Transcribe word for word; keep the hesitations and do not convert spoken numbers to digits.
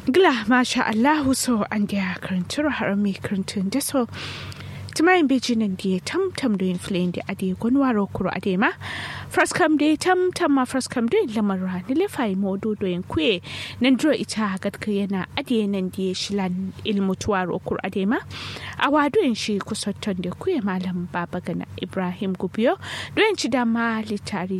Gla masha Allahu so an dia karantur harami karantun da so tumayin bejinan da tam tam doin flin da ade gonwaro kuro ade ma fraskam da tam tam ma fraskam doin lamarra ni le fai modo doin kwe nan dro ita gadka yana ade nan da shilan ilmu tuwaro kuro ade ma awa doin shi kusatton da kwe malam baba gana Ibrahim Gubiyo doin ci da ma litari